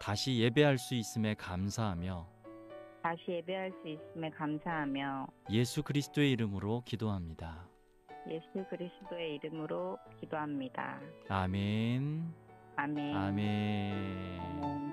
다시 예배할 수 있음에 감사하며 다시 예배할 수 있음에 감사하며 예수 그리스도의 이름으로 기도합니다. 예수 그리스도의 이름으로 기도합니다. 아멘. 아멘. 아멘. 아멘.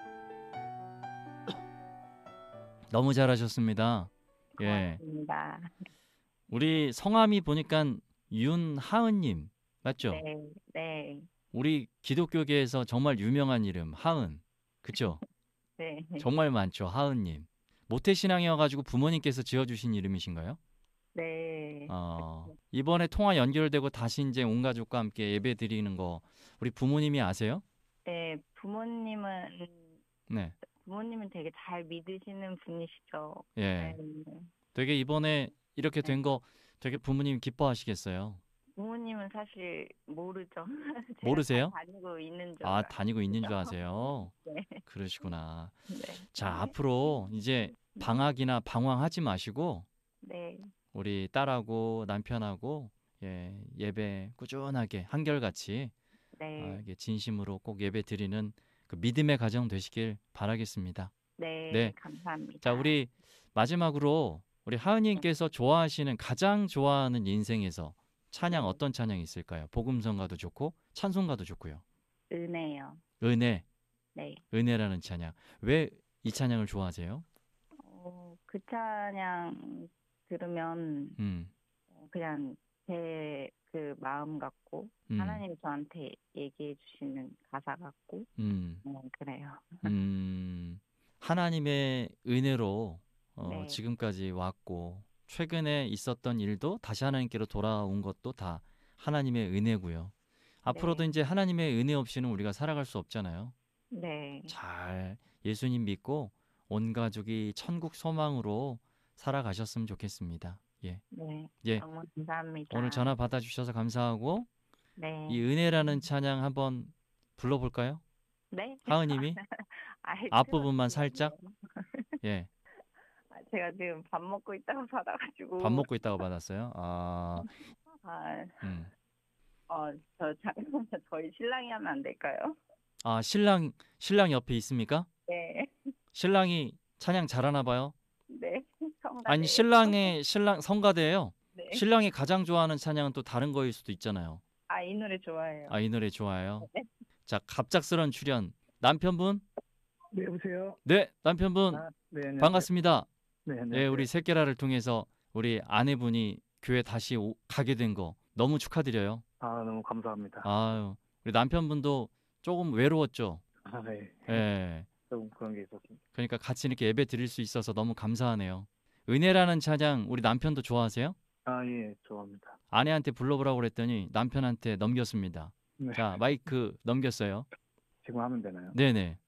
너무 잘하셨습니다. 예. 고맙습니다. 우리 성함이 보니까 윤하은님 맞죠? 네, 네, 우리 기독교계에서 정말 유명한 이름 하은. 그쵸? 네, 정말 많죠. 하은님. 모태신앙이어가지고 부모님께서 지어주신 이름이신가요? 네, 이번에 통화 연결되고 다시 이제 온 가족과 함께 예배 드리는 거 우리 부모님이 아세요? 네. 네. 부모님은 되게 잘 믿으시는 분이시죠. 예. 네. 되게 이번에 이렇게 된 거 되게 부모님 기뻐하시겠어요. 부모님은 사실 모르죠. 제가 모르세요? 잘 다니고 있는 줄 아, 다니고 있는 줄 알죠. 아세요? 네, 그러시구나. 네, 자, 앞으로 이제 방학이나 방황하지 마시고 네, 우리 딸하고 남편하고 예배 꾸준하게 한결같이 네, 이게 진심으로 꼭 예배 드리는 그 믿음의 가정 되시길 바라겠습니다. 네, 네. 감사합니다. 자, 우리 마지막으로 우리 하은님께서 가장 좋아하는 인생에서 찬양 네. 어떤 찬양이 있을까요? 복음성가도 좋고 찬송가도 좋고요. 은혜요. 은혜, 네. 은혜라는 찬양. 왜 이 찬양을 좋아하세요? 그 찬양 들으면 그냥 제 그 마음 같고 하나님이 저한테 얘기해 주시는 가사 같고 그래요. 하나님의 은혜로 네, 지금까지 왔고 최근에 있었던 일도 다시 하나님께로 돌아온 것도 다 하나님의 은혜고요. 앞으로도 네, 이제 하나님의 은혜 없이는 우리가 살아갈 수 없잖아요. 네, 잘 예수님 믿고 온 가족이 천국 소망으로 살아가셨으면 좋겠습니다. 예. 네. 예. 너무 감사합니다. 오늘 전화 받아주셔서 감사하고 네, 이 은혜라는 찬양 한번 불러볼까요? 네. 하은님이 앞부분만 살짝. 예. 제가 지금 밥 먹고 있다고 받아가지고. 밥 먹고 있다고 받았어요. 잠깐만요. 저희 신랑이 하면 안 될까요? 신랑 옆에 있습니까? 네, 신랑이 찬양 잘하나 봐요. 네. 아니, 성가대요. 신랑 성가대예요. 네. 신랑이 가장 좋아하는 찬양은 또 다른 거일 수도 있잖아요. 이 노래 좋아해요. 이 노래 좋아요. 네. 자, 갑작스런 출연. 남편분? 네, 여보세요? 네, 남편분. 네, 안녕하세요. 반갑습니다. 네, 예, 안녕하세요. 우리 새끼라를 통해서 우리 아내분이 교회 다시 가게 된 거 너무 축하드려요. 너무 감사합니다. 아유, 우리 남편분도 조금 외로웠죠? 네. 예. 조금 그런 게 있었습니다. 그러니까 같이 이렇게 예배 드릴 수 있어서 너무 감사하네요. 은혜라는 찬양 우리 남편도 좋아하세요? 예, 좋아합니다. 아내한테 불러보라고 그랬더니 남편한테 넘겼습니다. 네. 자, 마이크 넘겼어요. 지금 하면 되나요? 네네.